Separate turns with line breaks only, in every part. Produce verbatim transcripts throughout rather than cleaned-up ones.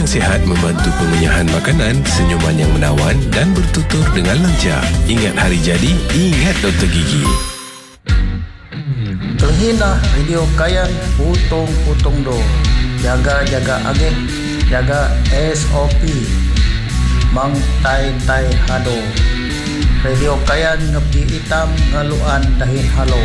sihat membantu pengenyahan makanan, senyuman yang menawan dan bertutur dengan lancar. Ingat hari jadi, ingat doktor gigi.
Kelihina radio kayan putung-putung do. Jaga-jaga age, jaga S O P. Mang tay-tay hado. Radio kayan ngabdi itam ngaluan dahin halo.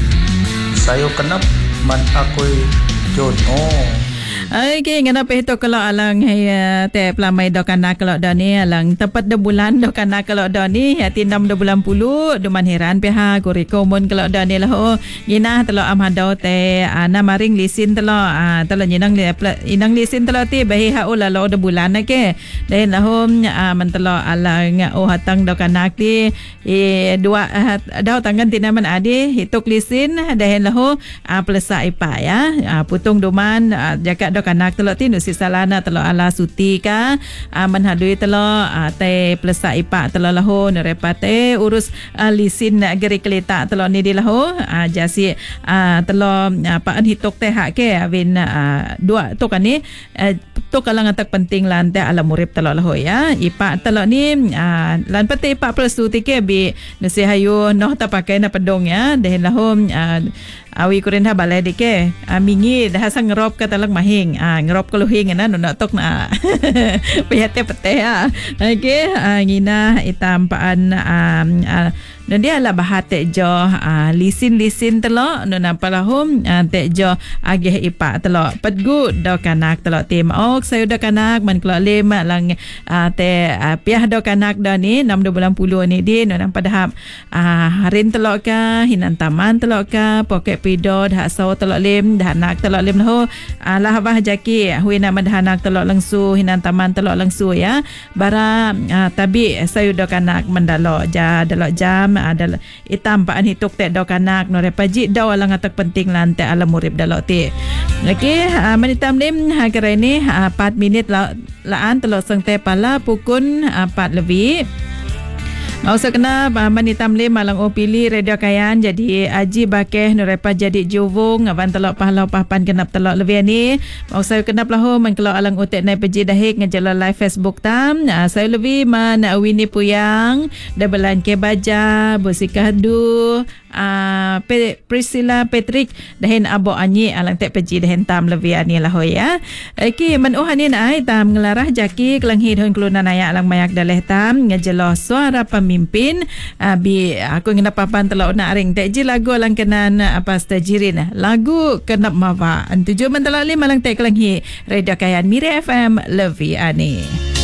Sayo kenap man ako'y John. Oh.
Okay, kenapa itu kalau alang ya te pelamai do kana kalau do ni alang tepat do bulan do kana kalau do ni ya tindam do bulan puluh do man heran pihak kuriko mun kalau do ni lah oh gina telo am hado te ana maring lisin telo ah telo nyinang inang lisin telo ti bahi ha ula lo do bulan ke den lah hom man telo alang oh hatang do kana ti e dua do tangan tinaman ade hituk lisin den lah ho pelesa ipa ya putung duman jaga do kanak telo ti nu sisalana telo ala suti ka uh, menhadui telo uh, te pelesa ipa telo lahu nerepate urus uh, lisin geri kelita telo ni di lahu uh, jasi uh, telo uh, paan hitok te hak ke win uh, dua tu kan ni uh, tu kalang atak penting lan te ala murip telo lahu ya ipa telo ni uh, lan pate ipa pelsuti ke bi nasi hayu noh ta pakai na pedong ya dehen lahu uh, awi kurin ha balai dike uh, mingi dah sang ngerop ka talang mahing ah ngerop keluhing na no tok na payate pete ha okey uh, ngina itam paan um, uh, dan dia lah bahate jo uh, lisin-lisin telo no nampalahum uh, te jo agih ipa telo petgu do kanak telo tim ok sayo do kanak man kelo lima lang uh, te uh, piah do kanak do ni enam do bulan puluh ni di no nampadahap uh, harin telo ka hinan taman telo ka poket pido dah saw telo lim dah nak telo lim ho uh, lah bah jaki hui nama dah nak telo langsu hinan taman telo langsu ya bara uh, tabi sayo do kanak mendalo ja dalo jam ada itam paan hituk te do kanak no repaji do alang atak penting lante alam murib dalo ti okey uh, manitam lim ha kira ini uh, empat minit la, laan telo sang te pala pukun uh, empat lebih. Mausa kena manitam lim malang o pilih radio kayan jadi aji bakeh nurepa jadi juvung avan telok pahlau papan kenap telok lebih ni mausa kenap lahu man kalau alang utek nai peji dahik ngejala live Facebook tam saya lebih man Winnie Puyang dabelan ke baja Bosika Du Uh, Priscilla Patrick dahin abo anyi alang tek peji dahin tam lebih ani lah ya. Okey man oh ani nai tam ngelarah jaki kelang hidhon keluna naya alang mayak daleh tam ngejelo suara pemimpin uh, bi aku ngena papan telo nak ring tek ji lagu alang kenan apa stajirin lagu kenap mawa tujuh man telo lim alang tek kelang hi radio kayan Miri F M lebih ani.